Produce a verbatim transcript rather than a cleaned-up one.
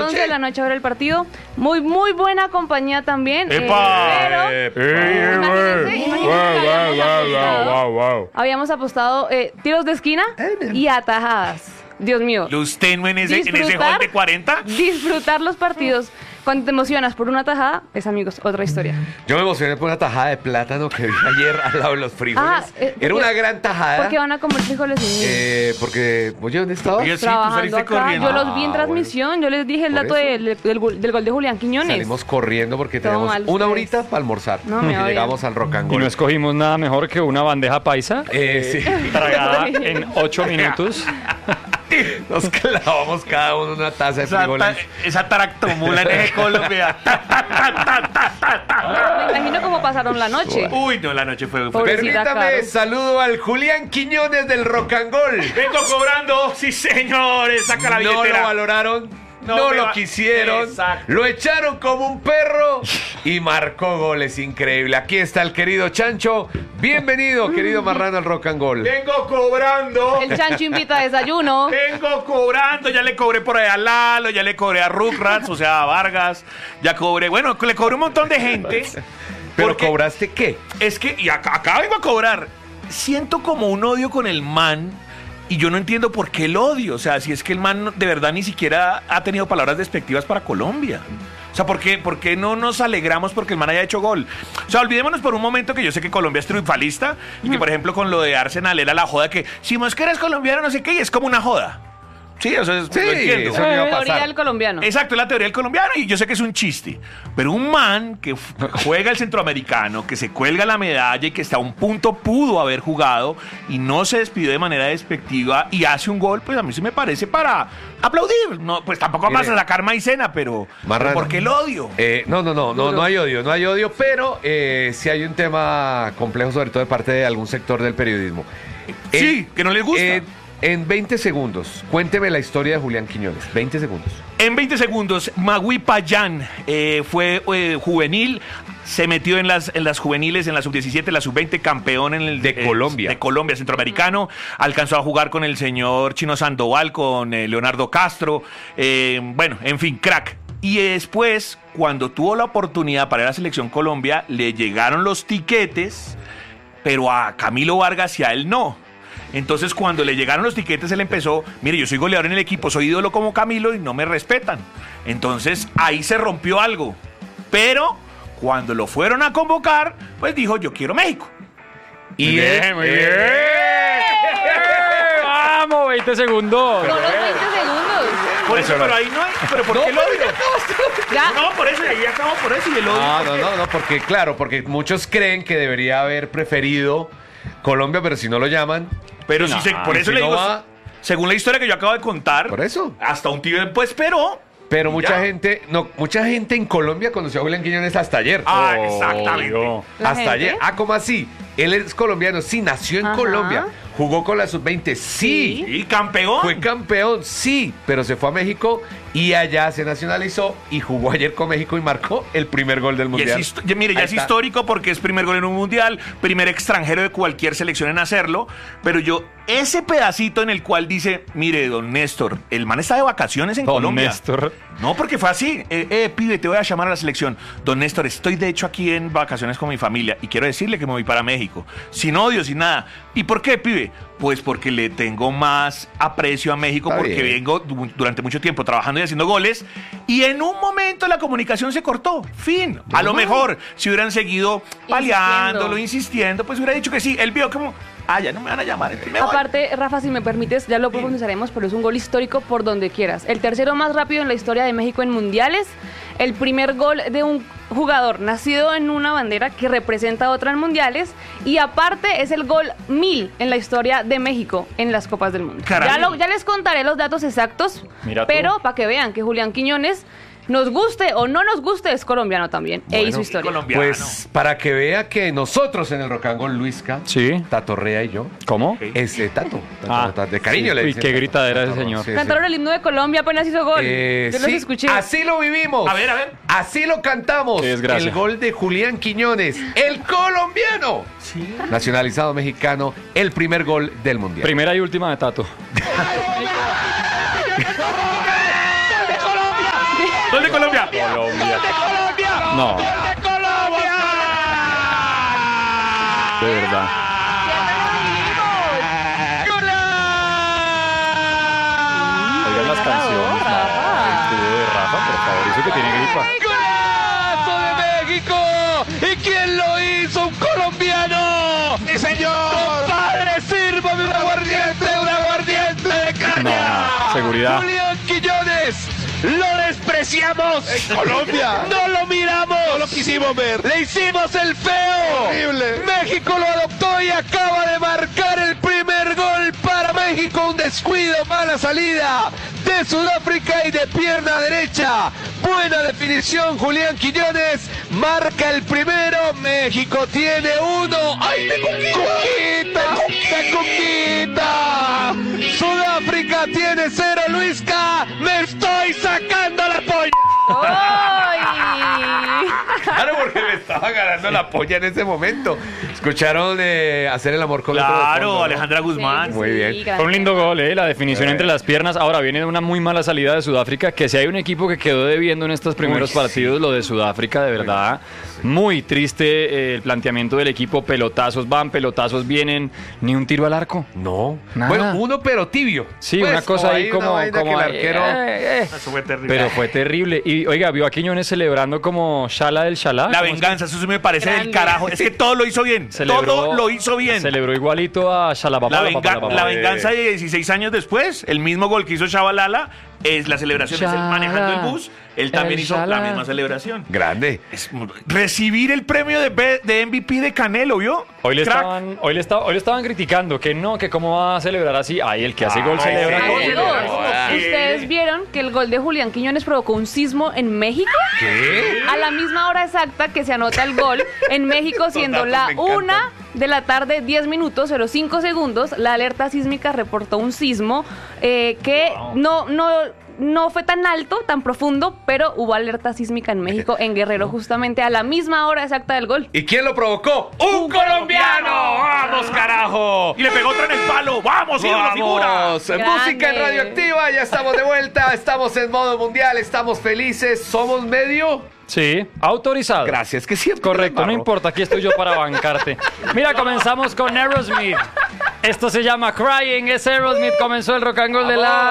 once de la noche a ver el partido. Muy, muy buena compañía también. ¡Epa! Eh, pero, imagínense, imagínense que habíamos apostado, habíamos apostado eh, tiros de esquina y atajadas. Dios mío. Luz tenue en ese, en ese hall de cuarenta. Disfrutar los partidos. Cuando te emocionas por una tajada, es, amigos, otra historia. Yo me emocioné por una tajada de plátano que vi ayer al lado de los frijoles. Ah, eh, Era una gran tajada. ¿Por qué van a comer frijoles sin mí? Eh, porque, oye, ¿dónde estaba? Oye, sí, tú Trabajando saliste acá. corriendo. Yo los vi en Ah, transmisión. bueno. Yo les dije el Por dato eso. del, del, gol- del gol de Julián Quiñones. Salimos corriendo porque Todo teníamos mal, una ustedes. horita para almorzar. No, me y odian. llegamos al rock and Y no roll. escogimos nada mejor que una bandeja paisa. Eh, sí. Tragada en ocho minutos. Nos clavamos cada uno una taza de Esa, frijoles. ta- esa taractomula en ese Colombia. Ta, ta, ta, ta, ta, ta, ta. Me imagino cómo pasaron la noche. Uy, no, la noche fue... fue- Pobrecita, Permítame, Caro. saludo al Julián Quiñones del rock and roll. Vengo cobrando, sí señores, saca la No billetera. lo valoraron. No No, me lo va- quisieron, Exacto. lo echaron como un perro y marcó goles increíble. Aquí está el querido Chancho. Bienvenido, querido Marrano, al Rock and Roll. Vengo cobrando. El Chancho invita a desayuno. Vengo cobrando, ya le cobré por ahí a Lalo, ya le cobré a Rugrats, o sea, a Vargas, ya cobré, bueno, le cobré un montón de gente. ¿Pero porque cobraste qué? Es que, y acá, acá vengo a cobrar, siento como un odio con el man. Y yo no entiendo por qué el odio. O sea, si es que el man de verdad ni siquiera ha tenido palabras despectivas para Colombia. O sea, ¿por qué, por qué no nos alegramos porque el man haya hecho gol? O sea, olvidémonos por un momento que yo sé que Colombia es triunfalista y que, por ejemplo, con lo de Arsenal era la joda que si Mosquera es colombiano, no sé qué, y es como una joda. Sí, o sea, Sí, lo entiendo. eso no iba a Eh, pasar. teoría del colombiano. Exacto, es la teoría del colombiano y yo sé que es un chiste. Pero un man que f- juega el centroamericano, que se cuelga la medalla y que hasta un punto pudo haber jugado y no se despidió de manera despectiva y hace un gol, pues a mí sí me parece para aplaudir. No, pues tampoco vamos Mire, a sacar maicena, pero, Marrano. pero ¿por qué el odio? Eh, no, no, no, no, no hay odio, no hay odio, pero eh, sí hay un tema complejo, sobre todo de parte de algún sector del periodismo. Sí, que no les gusta. eh, en veinte segundos, cuénteme la historia de Julián Quiñones. veinte segundos. En veinte segundos, Magui Payán eh, fue eh, juvenil, se metió en las, en las juveniles, en la sub diecisiete, la sub veinte, campeón en el De Colombia. De Colombia, centroamericano. Alcanzó a jugar con el señor Chino Sandoval, con eh, Leonardo Castro. eh, bueno, en fin, crack. Y después, cuando tuvo la oportunidad para ir a la selección Colombia, le llegaron los tiquetes, pero a Camilo Vargas y a él no. Entonces, cuando le llegaron los tiquetes, él empezó, mire, yo soy goleador en el equipo, soy ídolo como Camilo y no me respetan. Entonces, ahí se rompió algo. Pero, cuando lo fueron a convocar, pues dijo, yo quiero México. Y Muy bien, él- muy bien. ¡Eh! ¡Vamos! veinte segundos. Solo veinte segundos. Por eso, pero ahí no hay, pero ¿por No, qué el pero odio? Ya. No, por eso, ahí acabó por eso y el odio. No, no, no, no, porque claro, porque muchos creen que debería haber preferido Colombia, pero si no lo llaman, Pero No, si se- por y eso si le no digo, va- según la historia que yo acabo de contar, por eso. hasta un tiempo esperó. Pero Y mucha ya. gente, no, mucha gente en Colombia conoció a Julián Quiñones hasta ayer. Ah, Obvio. exactamente. ¿La Hasta gente? ayer. Ah, ¿cómo así? Él es colombiano, sí, nació en Ajá. Colombia. Jugó con la sub veinte, sí. Y campeón. Fue campeón, sí, pero se fue a México y allá se nacionalizó y jugó ayer con México y marcó el primer gol del Y es mundial. histo- ya- mire, ya Ahí es está. histórico porque es primer gol en un mundial, primer extranjero de cualquier selección en hacerlo, pero yo, ese pedacito en el cual dice, mire, don Néstor, el man está de vacaciones en Don Colombia. Néstor. No, porque fue así, eh, eh, pibe, te voy a llamar a la selección. Don Néstor, estoy de hecho aquí en vacaciones con mi familia y quiero decirle que me voy para México, sin odio, sin nada. ¿Y por qué, pibe? Pues porque le tengo más aprecio a México, Está porque bien. vengo du- durante mucho tiempo trabajando y haciendo goles, y en un momento la comunicación se cortó. Fin. A lo No. mejor, si hubieran seguido paliándolo, Insistiendo. insistiendo, pues hubiera dicho que sí. Él vio como, ah, ya no me van a llamar. entonces me voy. Aparte, Rafa, si me permites, ya lo profundizaremos, pero es un gol histórico por donde quieras. El tercero más rápido en la historia de México en mundiales. El primer gol de un jugador nacido en una bandera que representa a otra en mundiales. Y aparte es el gol mil en la historia de México en las Copas del Mundo. Caray. Ya, lo- ya les contaré los datos exactos, Mira tú. pero para que vean que Julián Quiñones, nos guste o no nos guste, es colombiano también. e Bueno, hizo historia. colombiano. Pues para que vea que nosotros en el Rock and Roll, Luisca, Sí. Tato Rea y yo, ¿Cómo? es eh, Tato, Tato, Ah, Tato, de cariño sí. le Uy, dicen qué Tato, gritadera Tato, ese señor. sí, sí. Cantaron el himno de Colombia, apenas hizo gol. Eh, Yo los sí, escuché. así lo vivimos. A ver, a ver. Así lo cantamos. Qué desgracia. El gol de Julián Quiñones, el colombiano. Sí. Nacionalizado mexicano, el primer gol del mundial. Primera y última de Tato. Gol de Colombia. Colombia. No, de verdad. Oigan las canciones. No, el tubo de Rafa, por favor. Eso que tiene gripa. ¡Golazo de México! ¿Y quién lo hizo? ¡Un colombiano! ¡Sí, señor! ¡Compadre, sírvame un aguardiente, un aguardiente de carne! No, seguridad. Julián Quiñones, lo despreciamos. En Colombia. No lo miramos. No lo quisimos ver. Le hicimos el feo. Horrible. México lo adoptó y acaba de marcar el primer gol para México. Un descuido, mala salida de Sudáfrica y de pierna derecha. Buena definición, Julián Quiñones marca el primero. México tiene uno. ¡Ay, de Cuquita! ¡De Cuquita! Sudáfrica tiene cero, Luisca. ¡Me estoy sacando la polla! ¡Ay! Claro, porque me estaba ganando la polla en ese momento. ¿Escucharon de hacer el amor con Claro, otro de fondo, no? Alejandra Guzmán. Muy bien. Fue un lindo gol, ¿eh? La definición Eh. entre las piernas. Ahora viene de una muy mala salida de Sudáfrica, que si hay un equipo que quedó debiendo en estos primeros Uy, partidos, lo de Sudáfrica, de verdad. Muy triste eh, el planteamiento del equipo. Pelotazos van, pelotazos vienen. Ni un tiro al arco. No. Nada. Bueno, uno pero tibio. Sí, Pues, una cosa ahí una como... vaina como que el ahí, arquero... eh, eh. Eso fue terrible. Pero fue terrible. Y oiga, vio a Quiñones celebrando como Shala del Shalá. La ¿Cómo es venganza, eso sí me parece del Grande. carajo. Es que todo lo hizo bien. que celebró? Todo lo hizo bien. Celebró igualito a Shalabapa. La, venga- la venganza de dieciséis años después, el mismo gol que hizo Shabalala, es la celebración, es él Shala, manejando el bus. Él también el hizo Shala. la misma celebración. Grande. Es mu- recibir el premio de, B- de M V P de Canelo, ¿vio? Hoy le, Crack. estaban, hoy, le estaba, hoy le estaban criticando que no, que cómo va a celebrar así. Ay, el que hace gol Ay, celebra. sí. como- Amigos, Sí. ¿ustedes vieron que el gol de Julián Quiñones provocó un sismo en México? ¿Qué? A la misma hora exacta que se anota el gol en México, siendo datos la me encantan. una de la tarde, diez minutos, cero cinco segundos, la alerta sísmica reportó un sismo eh, que Wow. no, no, no fue tan alto, tan profundo, pero hubo alerta sísmica en México, en Guerrero, justamente a la misma hora exacta del gol. ¿Y quién lo provocó? ¡Un colombiano! ¡Vamos, carajo! Y le pegó otra en el palo. ¡Vamos, ídolo, figura! ¡Vamos! Grande. Música en Radioactiva, ya estamos de vuelta, estamos en modo mundial, estamos felices, somos medio... Sí, autorizado. Gracias, que siempre Correcto, me no embarro. importa, aquí estoy yo para bancarte. Mira, comenzamos con Aerosmith. Esto se llama Crying, es Aerosmith, comenzó el rock and roll de la...